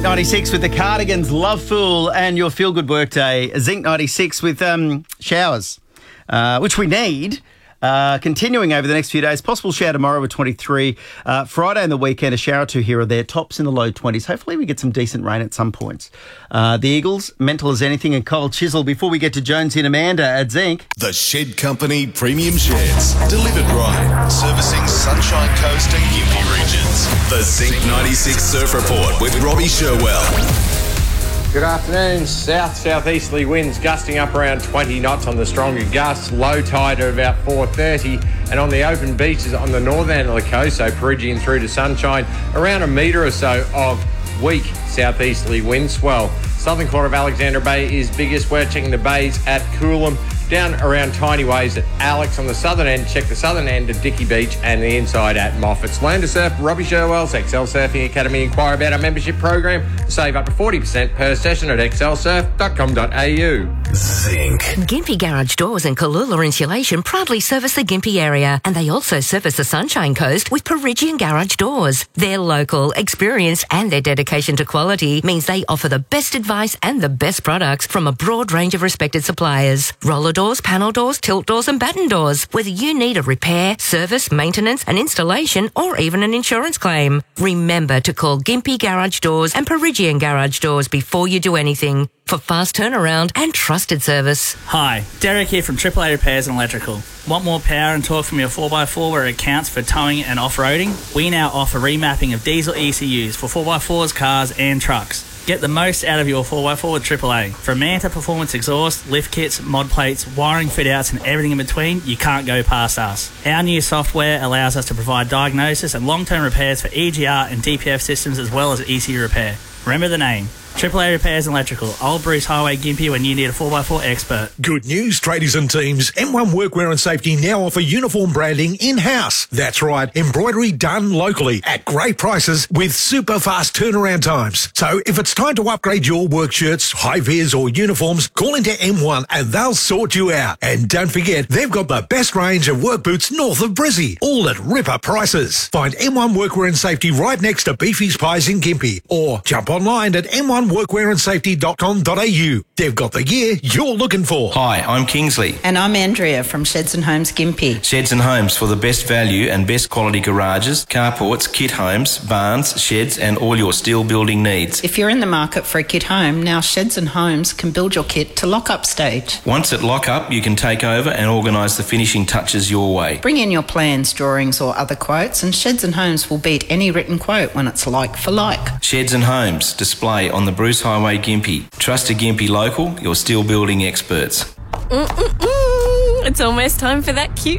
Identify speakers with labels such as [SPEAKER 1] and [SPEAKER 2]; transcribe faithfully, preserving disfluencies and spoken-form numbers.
[SPEAKER 1] ninety-six with the Cardigans, Love Fool, and your Feel Good Workday. Zinc ninety-six with um, showers, uh, which we need. Uh, continuing over the next few days, possible shower tomorrow with twenty-three. Uh, Friday and the weekend, a shower or two here or there. Tops in the low twenties. Hopefully we get some decent rain at some points. Uh, the Eagles, mental as anything, and Cold Chisel. Before we get to Jonesy and Amanda at Zinc.
[SPEAKER 2] The Shed Company Premium Sheds. Delivered right. Servicing Sunshine Coast and Gympie regions. The Zinc ninety-six Surf Report with Robbie Sherwell.
[SPEAKER 3] Good afternoon. South-southeasterly winds gusting up around twenty knots on the stronger gusts. Low tide at about four thirty. And on the open beaches on the northern end of the coast, so Peregian through to Sunshine, around a metre or so of weak southeasterly wind swell. Southern quarter of Alexandra Bay is biggest. We're checking the bays at Coolum. Down around Tiny Waves at Alex on the southern end. Check the southern end at Dickey Beach and the inside at Moffat's. Learn to surf. Robbie Sherwell's Excel Surfing Academy. Inquire about our membership program. Save up to forty percent per session at excel surf dot com dot a u.
[SPEAKER 2] Zinc.
[SPEAKER 4] Gympie Garage Doors and Kalula Insulation proudly service the Gympie area, and they also service the Sunshine Coast with Peregian Garage Doors. They're local, experienced, and their dedication to quality means they offer the best advice and the best products from a broad range of respected suppliers. Roller doors, panel doors, tilt doors and batten doors. Whether you need a repair, service, maintenance, an installation or even an insurance claim, remember to call Gympie Garage Doors and Peregian Garage Doors before you do anything for fast turnaround and trusted service.
[SPEAKER 5] Hi, Derek here from Triple A Repairs and Electrical. Want more power and torque from your four by four where it counts for towing and off-roading? We now offer remapping of diesel E C Us for four by fours, cars and trucks. Get the most out of your four by four with Triple A. From Manta Performance Exhaust, lift kits, mod plates, wiring fit-outs and everything in between, you can't go past us. Our new software allows us to provide diagnosis and long-term repairs for E G R and D P F systems as well as E C U repair. Remember the name. Triple A Repairs and Electrical, Old Bruce Highway, Gympie, when you need a four by four expert.
[SPEAKER 6] Good news, tradies and teams. M one Workwear and Safety now offer uniform branding in-house. That's right, embroidery done locally at great prices with super fast turnaround times. So if it's time to upgrade your work shirts, high-vis or uniforms, call into M one and they'll sort you out. And don't forget, they've got the best range of work boots north of Brizzy, all at ripper prices. Find M one Workwear and Safety right next to Beefy's Pies in Gympie, or jump online at m one workwear and safety dot com dot a u. They've got the gear you're looking for.
[SPEAKER 7] Hi, I'm Kingsley.
[SPEAKER 8] And I'm Andrea from Sheds and Homes Gympie.
[SPEAKER 7] Sheds and Homes for the best value and best quality garages, carports, kit homes, barns, sheds and all your steel building needs.
[SPEAKER 8] If you're in the market for a kit home, now Sheds and Homes can build your kit to lock-up stage.
[SPEAKER 7] Once at lock-up, you can take over and organise the finishing touches your way.
[SPEAKER 8] Bring in your plans, drawings or other quotes and Sheds and Homes will beat any written quote when it's like for like.
[SPEAKER 7] Sheds and Homes, display on the Bruce Highway, Gympie. Trust a Gympie local, your steel building experts.
[SPEAKER 9] Mm-mm-mm. It's almost time for that cute